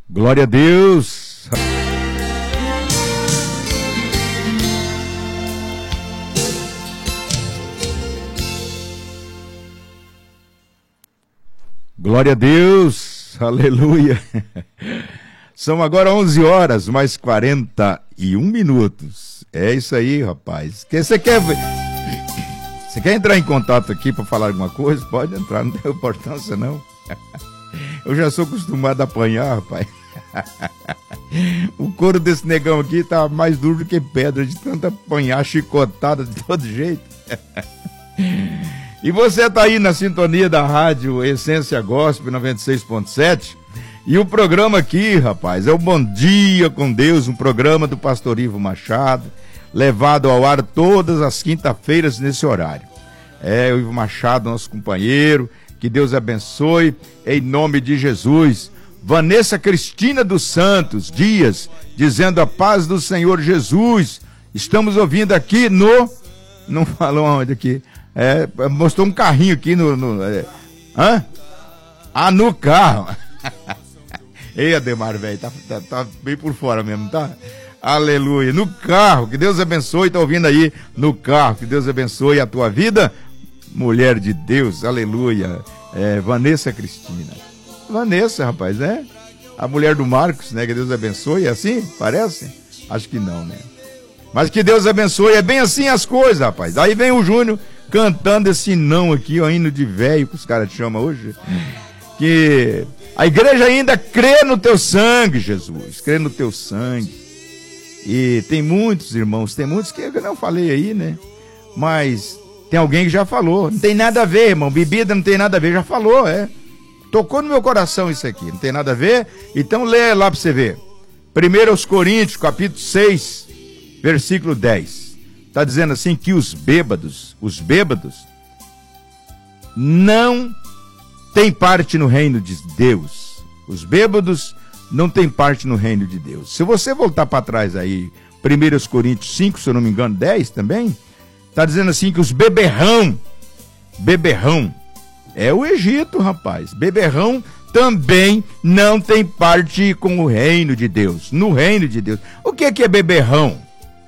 Glória a Deus. Glória a Deus. Aleluia. São agora 11 horas mais 41 minutos. É isso aí, rapaz. Você quer entrar em contato aqui para falar alguma coisa? Pode entrar, não tem importância não. Eu já sou acostumado a apanhar, rapaz. O couro desse negão aqui tá mais duro do que pedra, de tanto apanhar, chicotada de todo jeito. E você tá aí na sintonia da rádio Essência Gospel 96.7. E o programa aqui, rapaz, é o Bom Dia com Deus, um programa do pastor Ivo Machado, levado ao ar todas as quinta-feiras nesse horário. É, o Ivo Machado, nosso companheiro, que Deus abençoe, em nome de Jesus. Vanessa Cristina dos Santos Dias, dizendo a paz do Senhor Jesus. Estamos ouvindo aqui no... Não falou onde aqui. Mostrou um carrinho aqui no carro. Ei, Ademar, velho, tá bem por fora mesmo, tá? Aleluia. No carro, que Deus abençoe, tá ouvindo aí no carro, que Deus abençoe a tua vida, mulher de Deus, aleluia. Vanessa Cristina. Vanessa, rapaz, né? A mulher do Marcos, né? Que Deus abençoe, é assim? Parece? Acho que não, né? Mas que Deus abençoe, é bem assim as coisas, rapaz. Aí vem o Júnior cantando esse não aqui, ó, hino de velho, que os caras te chamam hoje. Que a igreja ainda crê no teu sangue, Jesus, crê no teu sangue. E tem muitos irmãos, tem muitos que eu não falei aí, né? Mas tem alguém que já falou, não tem nada a ver, irmão, bebida não tem nada a ver, já falou, tocou no meu coração isso aqui, não tem nada a ver, então lê lá pra você ver. 1 Coríntios, capítulo 6, versículo 10, tá dizendo assim que os bêbados não têm parte no reino de Deus. Os bêbados não têm parte no reino de Deus. Se você voltar para trás aí, 1 Coríntios 5, se eu não me engano, 10 também, tá dizendo assim que os beberrão, é o Egito, rapaz. Beberrão também não tem parte com o reino de Deus, no reino de Deus. O que é beberrão?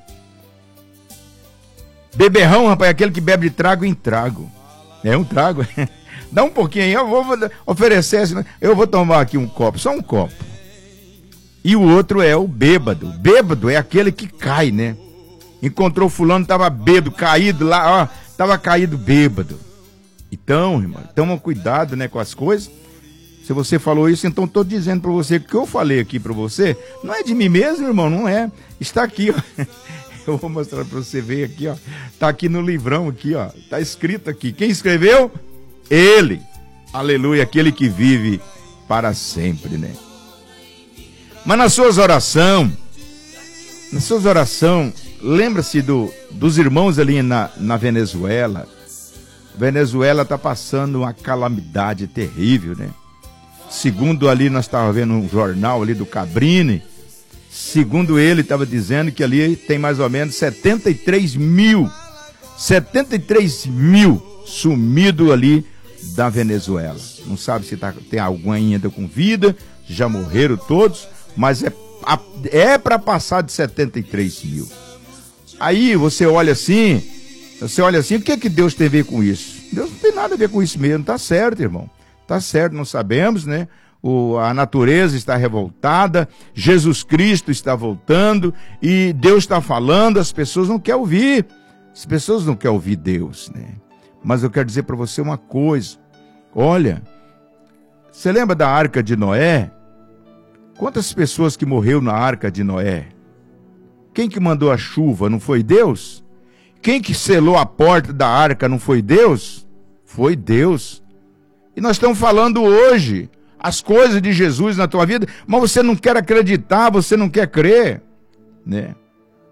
Beberrão, rapaz, é aquele que bebe de trago em trago. É um trago. Dá um pouquinho aí, eu vou oferecer, eu vou tomar aqui um copo, só um copo. E o outro é o bêbado. Bêbado é aquele que cai, né? Encontrou fulano, tava bêbado, caído lá, ó, tava caído bêbado. Então, irmão, toma cuidado, né, com as coisas. Se você falou isso, então estou dizendo para você que o que eu falei aqui para você não é de mim mesmo, irmão, não é. Está aqui, ó. Eu vou mostrar para você ver aqui, ó. Tá aqui no livrão aqui, ó. Tá escrito aqui. Quem escreveu? Ele. Aleluia, aquele que vive para sempre, né? Mas nas suas orações, lembra-se dos irmãos ali na Venezuela. Venezuela está passando uma calamidade terrível, né? Segundo ali, nós estávamos vendo um jornal ali do Cabrini, segundo ele, estava dizendo que ali tem mais ou menos 73 mil sumido ali da Venezuela. Não sabe se tem algum ainda com vida, já morreram todos, mas é para passar de 73 mil. Aí você olha assim, o que Deus tem a ver com isso? Deus não tem nada a ver com isso mesmo, tá certo, irmão. Tá certo, não sabemos, né? A natureza está revoltada, Jesus Cristo está voltando e Deus está falando, as pessoas não querem ouvir. As pessoas não querem ouvir Deus, né? Mas eu quero dizer para você uma coisa. Olha, você lembra da Arca de Noé? Quantas pessoas que morreram na Arca de Noé? Quem que mandou a chuva? Não foi Deus? Quem que selou a porta da arca? Não foi Deus? Foi Deus. E nós estamos falando hoje as coisas de Jesus na tua vida, mas você não quer acreditar, você não quer crer, né?